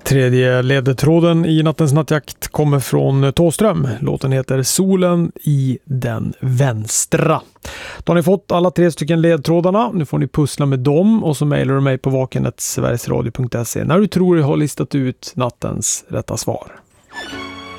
Tredje ledtråden i nattens nattjakt kommer från Tåström. Låten heter Solen i den vänstra. Då har ni fått alla 3 stycken ledtrådarna. Nu får ni pussla med dem och så mejlar du mig på vakenet sverigesradio.se när du tror jag har listat ut nattens rätta svar.